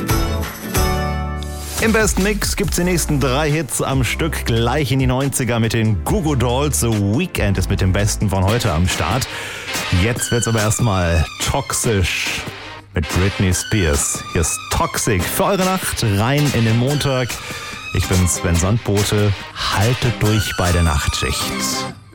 Im besten Mix gibt's die nächsten 3 Hits am Stück gleich in die 90er mit den Goo Goo Dolls. The Weeknd ist mit dem Besten von heute am Start. Jetzt wird's aber erstmal toxisch mit Britney Spears. Hier ist Toxic für eure Nacht rein in den Montag. Ich bin Sven Sandbote. Haltet durch bei der Nachtschicht.